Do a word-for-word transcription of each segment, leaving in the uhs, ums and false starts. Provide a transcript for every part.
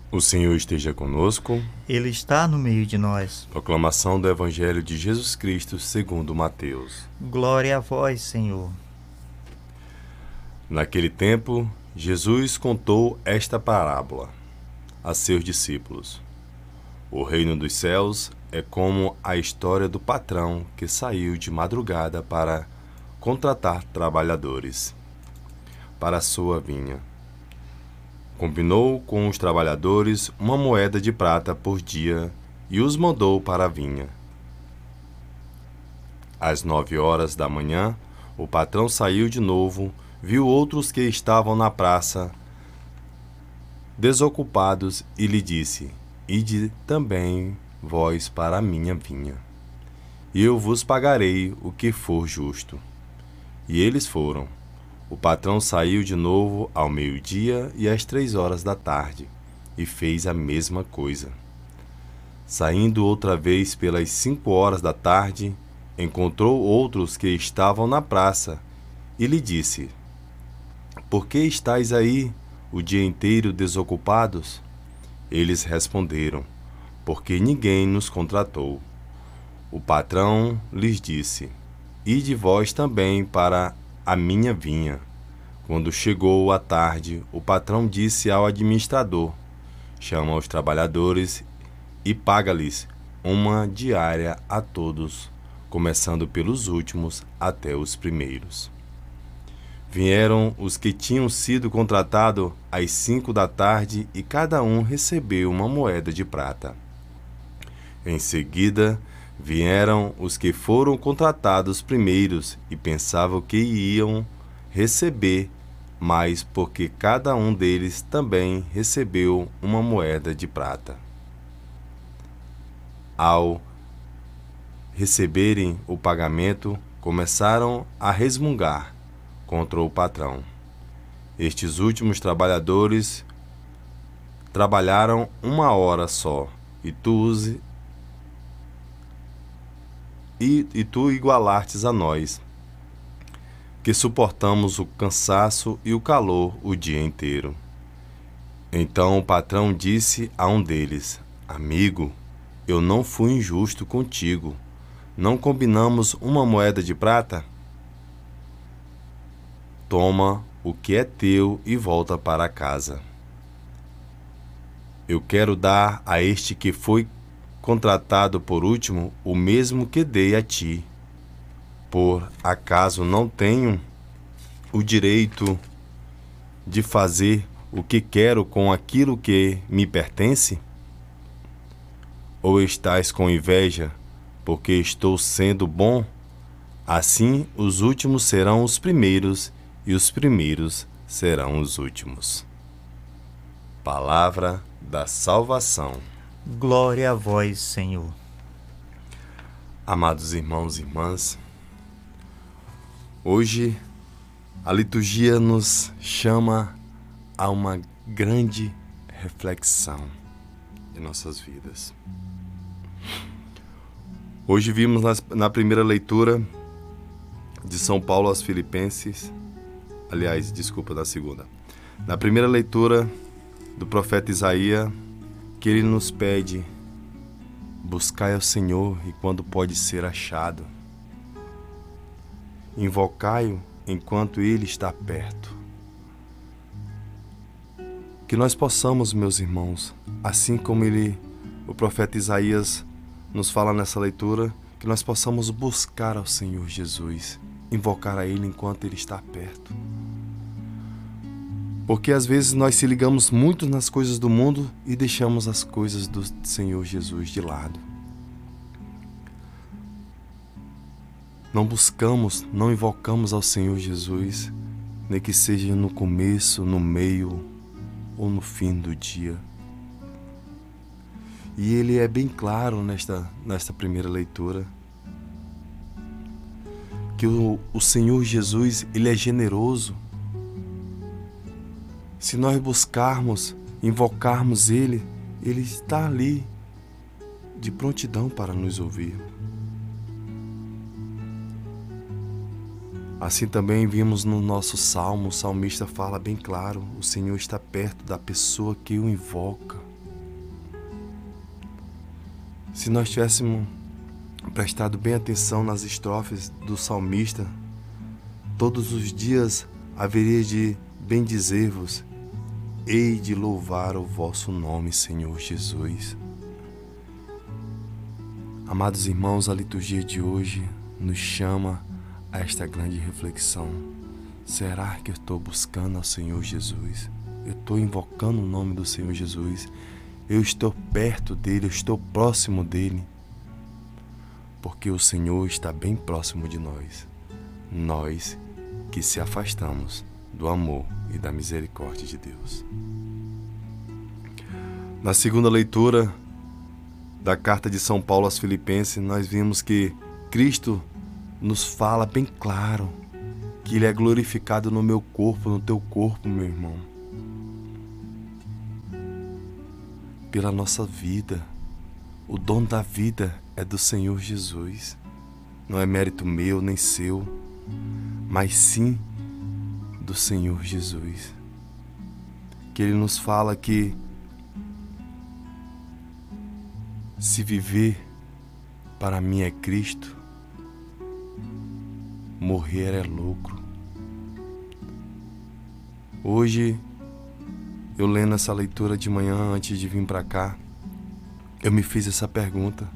O Senhor esteja conosco. Ele está no meio de nós. Proclamação do Evangelho de Jesus Cristo segundo Mateus. Glória a vós, Senhor. Naquele tempo, Jesus contou esta parábola a seus discípulos. O reino dos céus é como a história do patrão que saiu de madrugada para contratar trabalhadores para a sua vinha. Combinou com os trabalhadores uma moeda de prata por dia e os mandou para a vinha. Às nove horas da manhã, o patrão saiu de novo, viu outros que estavam na praça desocupados e lhe disse: Ide também vós para a minha vinha, e eu vos pagarei o que for justo. E eles foram. O patrão saiu de novo ao meio-dia e às três horas da tarde, e fez a mesma coisa. Saindo outra vez pelas cinco horas da tarde, encontrou outros que estavam na praça, e lhe disse: Por que estáis aí o dia inteiro desocupados? Eles responderam: Porque ninguém nos contratou. O patrão lhes disse: Ide vós também para a minha vinha. Quando chegou a tarde, o patrão disse ao administrador: Chama os trabalhadores e paga-lhes uma diária a todos, começando pelos últimos até os primeiros. Vieram os que tinham sido contratados às cinco da tarde e cada um recebeu uma moeda de prata. Em seguida, vieram os que foram contratados primeiros e pensavam que iam receber mais, porque cada um deles também recebeu uma moeda de prata. Ao receberem o pagamento, começaram a resmungar contra o patrão. Estes últimos trabalhadores trabalharam uma hora só, e tu os E, e tu igualastes a nós, que suportamos o cansaço e o calor o dia inteiro. Então o patrão disse a um deles: Amigo, eu não fui injusto contigo. Não combinamos uma moeda de prata? Toma o que é teu e volta para casa. Eu quero dar a este que foi contratado por último o mesmo que dei a ti. Por acaso não tenho o direito de fazer o que quero com aquilo que me pertence? Ou estás com inveja porque estou sendo bom? Assim os últimos serão os primeiros e os primeiros serão os últimos. Palavra da salvação. Glória a vós, Senhor. Amados irmãos e irmãs, hoje a liturgia nos chama a uma grande reflexão em nossas vidas. Hoje vimos na primeira leitura de São Paulo aos Filipenses, aliás, desculpa, da segunda. Na primeira leitura do profeta Isaías, que ele nos pede: buscai ao Senhor e quando pode ser achado, invocai-o enquanto ele está perto. Que nós possamos, meus irmãos, assim como ele, o profeta Isaías nos fala nessa leitura, que nós possamos buscar ao Senhor Jesus, invocar a ele enquanto ele está perto. Porque às vezes nós se ligamos muito nas coisas do mundo e deixamos as coisas do Senhor Jesus de lado. Não buscamos, não invocamos ao Senhor Jesus, nem que seja no começo, no meio ou no fim do dia. E ele é bem claro nesta, nesta primeira leitura, que o, o Senhor Jesus, ele é generoso. Se nós buscarmos, invocarmos Ele, Ele está ali, de prontidão para nos ouvir. Assim também vimos no nosso salmo, o salmista fala bem claro, o Senhor está perto da pessoa que o invoca, Se nós tivéssemos prestado bem atenção nas estrofes do salmista, todos os dias haveria de bendizer-vos, hei de louvar o vosso nome, Senhor Jesus. Amados irmãos, a liturgia de hoje nos chama a esta grande reflexão. Será que eu estou buscando ao Senhor Jesus? Eu estou invocando o nome do Senhor Jesus? Eu estou perto dele, eu estou próximo dele? Porque o Senhor está bem próximo de nós. Nós que se afastamos do amor e da misericórdia de Deus. Na segunda leitura da carta de São Paulo aos Filipenses, nós vimos que Cristo nos fala bem claro que Ele é glorificado no meu corpo, no teu corpo, meu irmão. Pela nossa vida. O dom da vida é do Senhor Jesus. Não é mérito meu nem seu, mas sim do Senhor Jesus. Que Ele nos fala que se viver para mim é Cristo, morrer é lucro. Hoje, eu lendo essa leitura de manhã antes de vir para cá, eu me fiz essa pergunta.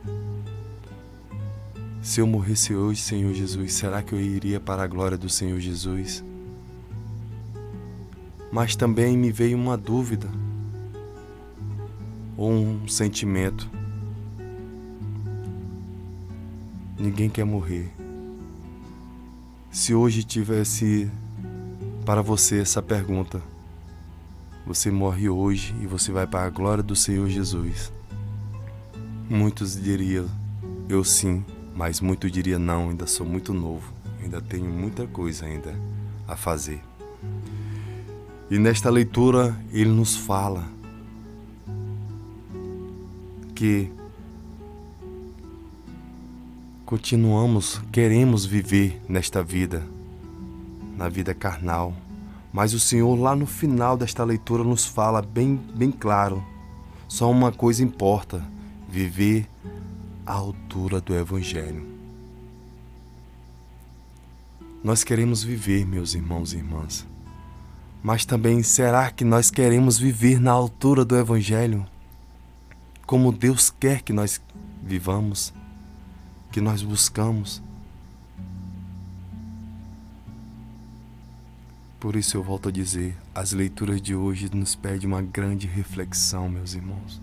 Se eu morresse hoje, Senhor Jesus, será que eu iria para a glória do Senhor Jesus? Mas também me veio uma dúvida ou um sentimento. Ninguém quer morrer. Se hoje tivesse para você essa pergunta, você morre hoje e você vai para a glória do Senhor Jesus. Muitos diriam, eu sim, mas muitos diriam, não, ainda sou muito novo, ainda tenho muita coisa ainda a fazer. E nesta leitura ele nos fala que continuamos, queremos viver nesta vida, na vida carnal, mas o Senhor lá no final desta leitura nos fala bem, bem claro, só uma coisa importa, viver à altura do Evangelho. Nós queremos viver, meus irmãos e irmãs, mas também será que nós queremos viver na altura do Evangelho? Como Deus quer que nós vivamos, que nós buscamos. Por isso eu volto a dizer, as leituras de hoje nos pedem uma grande reflexão, meus irmãos.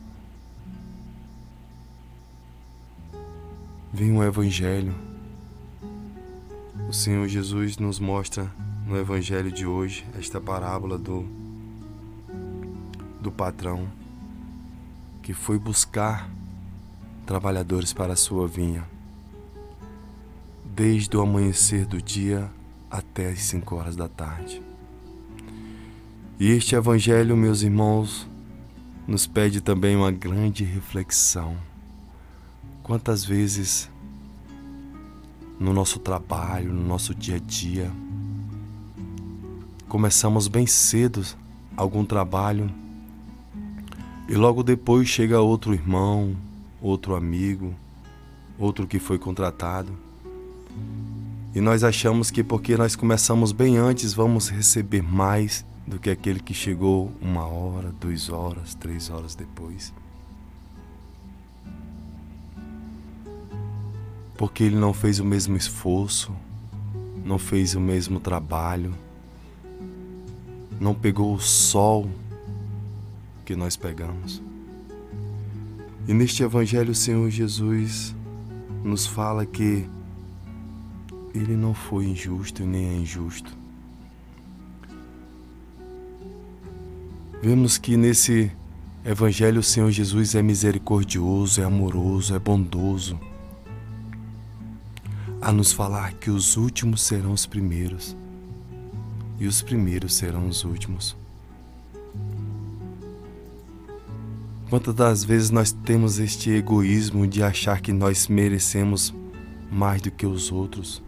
Vem o Evangelho. O Senhor Jesus nos mostra no Evangelho de hoje esta parábola do, do patrão que foi buscar trabalhadores para a sua vinha, desde o amanhecer do dia até as cinco horas da tarde. E este Evangelho, meus irmãos, nos pede também uma grande reflexão. Quantas vezes no nosso trabalho, no nosso dia a dia, começamos bem cedo algum trabalho e logo depois chega outro irmão, outro amigo, outro que foi contratado. E nós achamos que porque nós começamos bem antes, vamos receber mais do que aquele que chegou uma hora, duas horas, três horas depois. Porque ele não fez o mesmo esforço, não fez o mesmo trabalho, não pegou o sol que nós pegamos. E neste Evangelho o Senhor Jesus nos fala que Ele não foi injusto e nem é injusto. Vemos que nesse Evangelho o Senhor Jesus é misericordioso, é amoroso, é bondoso, a nos falar que os últimos serão os primeiros e os primeiros serão os últimos. Quantas das vezes nós temos este egoísmo de achar que nós merecemos mais do que os outros?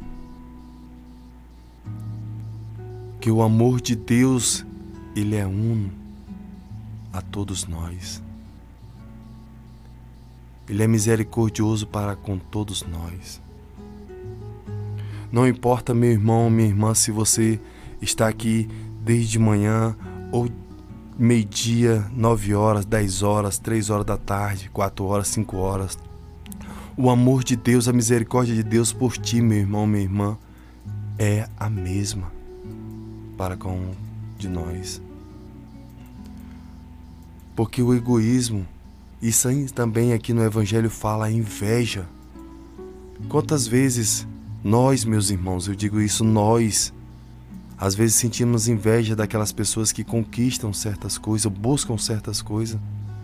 Que o amor de Deus, Ele é uno a todos nós. Ele é misericordioso para com todos nós. Não importa, meu irmão, minha irmã, se você está aqui desde manhã ou meio-dia, nove horas, dez horas, três horas da tarde, quatro horas, cinco horas. O amor de Deus, a misericórdia de Deus por ti, meu irmão, minha irmã, é a mesma para com um de nós. Porque o egoísmo, isso aí também aqui no Evangelho fala a inveja. Quantas vezes nós, meus irmãos, eu digo isso, nós, às vezes sentimos inveja daquelas pessoas que conquistam certas coisas, buscam certas coisas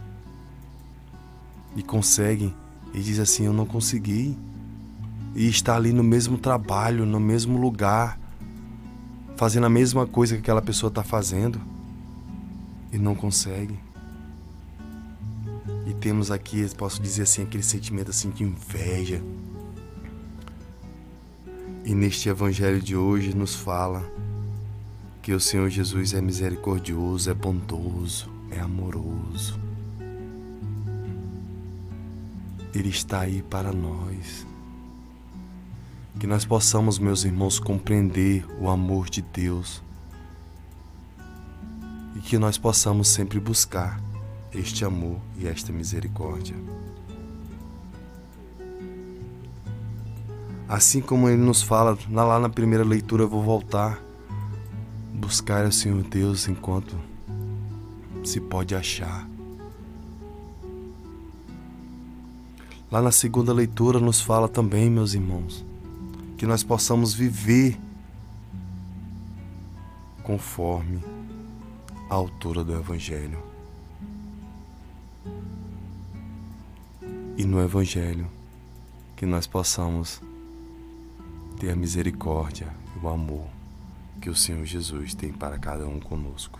e conseguem, e diz assim, eu não consegui. E está ali no mesmo trabalho, no mesmo lugar, fazendo a mesma coisa que aquela pessoa está fazendo e não consegue. E temos aqui, posso dizer assim, aquele sentimento assim de inveja. E neste Evangelho de hoje nos fala que o Senhor Jesus é misericordioso, é bondoso, é amoroso. Ele está aí para nós. Que nós possamos, meus irmãos, compreender o amor de Deus e que nós possamos sempre buscar este amor e esta misericórdia. Assim como Ele nos fala, lá na primeira leitura, eu vou voltar, buscar o Senhor Deus enquanto se pode achar. Lá na segunda leitura nos fala também, meus irmãos, que nós possamos viver conforme a altura do Evangelho. E no Evangelho que nós possamos ter a misericórdia e o amor que o Senhor Jesus tem para cada um conosco.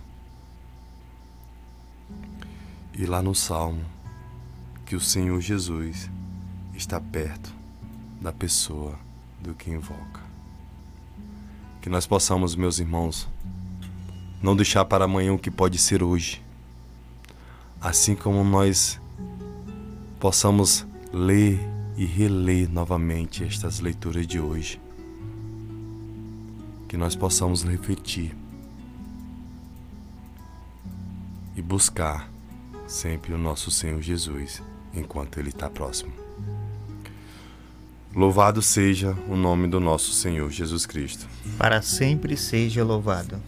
E lá no Salmo, que o Senhor Jesus está perto da pessoa do que invoca. Que nós possamos, meus irmãos, não deixar para amanhã o que pode ser hoje. Assim como nós possamos ler e reler novamente estas leituras de hoje. Que nós possamos refletir e buscar sempre o nosso Senhor Jesus enquanto Ele está próximo. Louvado seja o nome do nosso Senhor Jesus Cristo. Para sempre seja louvado.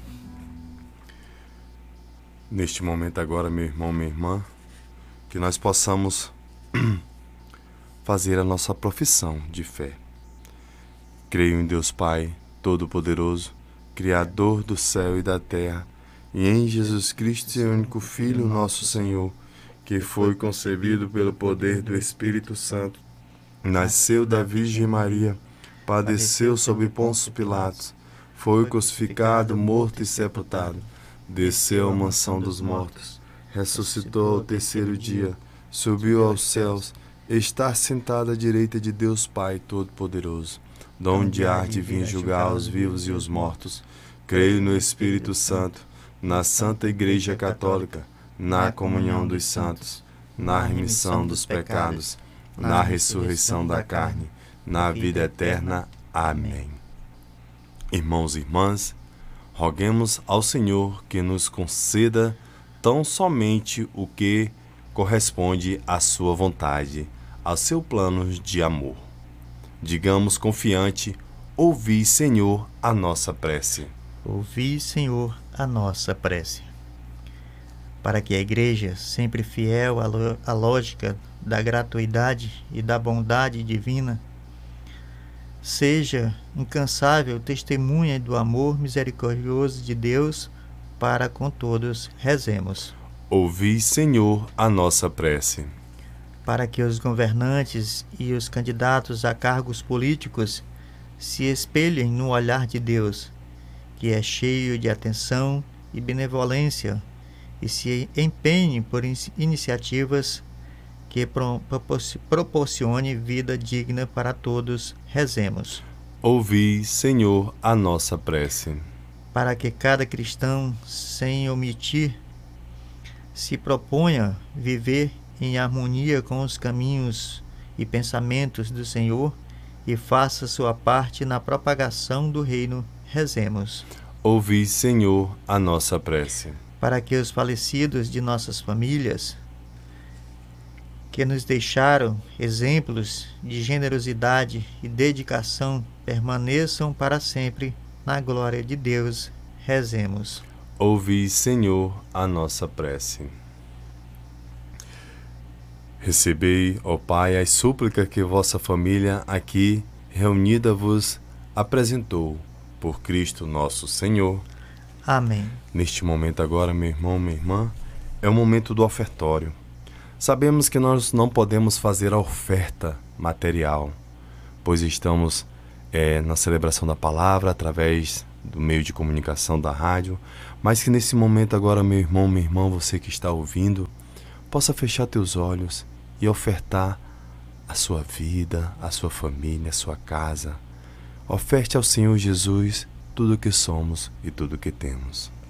Neste momento agora, meu irmão, minha irmã, que nós possamos fazer a nossa profissão de fé. Creio em Deus Pai Todo-Poderoso, Criador do céu e da terra, e em Jesus Cristo, seu único Filho, nosso Senhor, que foi concebido pelo poder do Espírito Santo, nasceu da Virgem Maria, padeceu sob Pôncio Pilatos, foi crucificado, morto e sepultado, desceu à mansão dos mortos, ressuscitou ao terceiro dia, subiu aos céus, está sentado à direita de Deus Pai Todo-Poderoso, donde há de vir julgar os vivos e os mortos. Creio no Espírito Santo, na Santa Igreja Católica, na comunhão dos santos, na remissão dos pecados, na ressurreição da carne, na vida eterna. Amém. Irmãos e irmãs, roguemos ao Senhor que nos conceda tão somente o que corresponde à sua vontade, ao seu plano de amor. Digamos confiante, ouvi, Senhor, a nossa prece. Ouvi, Senhor, a nossa prece. Para que a Igreja, sempre fiel à, lo- à lógica da gratuidade e da bondade divina, seja incansável testemunha do amor misericordioso de Deus para com todos, rezemos. Ouvi, Senhor, a nossa prece. Para que os governantes e os candidatos a cargos políticos se espelhem no olhar de Deus, que é cheio de atenção e benevolência, e se empenhem por in- iniciativas que pro- propor- proporcione vida digna para todos, rezemos. Ouvi, Senhor, a nossa prece. Para que cada cristão, sem omitir, se proponha viver em harmonia com os caminhos e pensamentos do Senhor e faça sua parte na propagação do reino. Rezemos. Ouvi, Senhor, a nossa prece. Para que os falecidos de nossas famílias, que nos deixaram exemplos de generosidade e dedicação, permaneçam para sempre na glória de Deus. Rezemos. Ouvi, Senhor, a nossa prece. Recebei, ó Pai, as súplicas que vossa família aqui reunida vos apresentou, por Cristo nosso Senhor. Amém. Neste momento agora, meu irmão, minha irmã, é o momento do ofertório. Sabemos que nós não podemos fazer a oferta material, pois estamos é, na celebração da palavra através do meio de comunicação da rádio, mas que nesse momento agora, meu irmão, minha irmã, você que está ouvindo, possa fechar teus olhos e ofertar a sua vida, a sua família, a sua casa. Oferte ao Senhor Jesus tudo o que somos e tudo o que temos.